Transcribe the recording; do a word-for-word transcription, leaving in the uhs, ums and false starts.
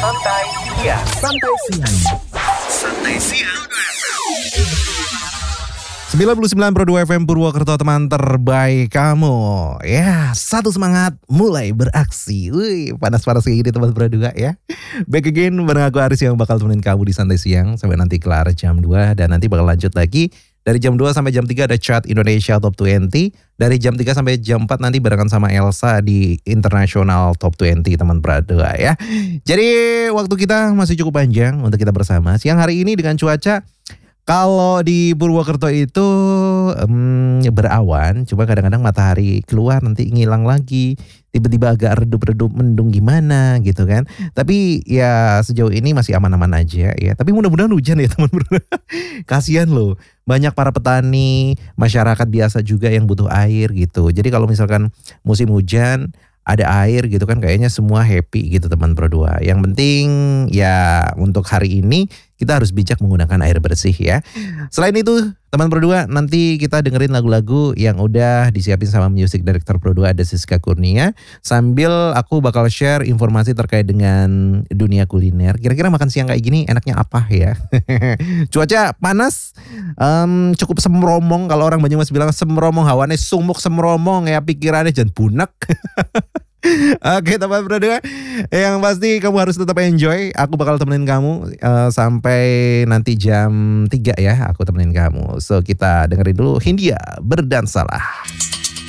Santai Siang. Santai Siang. Santai Siang. sembilan puluh sembilan koma dua F M Purwokerto, teman terbaik kamu. Ya, satu semangat mulai beraksi. Wih, panas-panas kayak gini teman berdua ya. Back again bareng aku Aris yang bakal temenin kamu di Santai Siang sampai nanti kelar jam dua. Dan nanti bakal lanjut lagi dari jam dua sampai jam tiga ada Chart Indonesia Top dua puluh. Dari jam tiga sampai jam empat nanti barengan sama Elsa di International Top dua puluh, teman berdua ya. Jadi waktu kita masih cukup panjang untuk kita bersama. Siang hari ini dengan cuaca, kalau di Purwokerto itu um, berawan, cuma kadang-kadang matahari keluar nanti ngilang lagi, tiba-tiba agak redup-redup mendung gimana gitu kan. Tapi ya sejauh ini masih aman-aman aja ya. Tapi mudah-mudahan hujan ya teman berdua. Kasian loh, banyak para petani, masyarakat biasa juga yang butuh air gitu. Jadi kalau misalkan musim hujan ada air gitu kan, kayaknya semua happy gitu teman berdua. Yang penting ya untuk hari ini kita harus bijak menggunakan air bersih ya. Selain itu teman berdua, nanti kita dengerin lagu-lagu yang udah disiapin sama music director berdua ada Siska Kurnia. Sambil aku bakal share informasi terkait dengan dunia kuliner. Kira-kira makan siang kayak gini enaknya apa ya? Cuaca panas, um, cukup semromong. Kalau orang Banyumas bilang semromong, hawane sumuk semromong ya, pikirannya jangan bunek. Oke teman berdua, yang pasti kamu harus tetap enjoy. Aku bakal temenin kamu uh, sampai nanti jam tiga ya. Aku temenin kamu. So kita dengerin dulu Hindia Berdansalah.